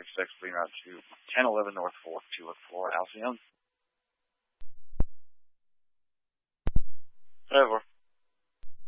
respectfully route to 1011 North 4th to look for Alcyone.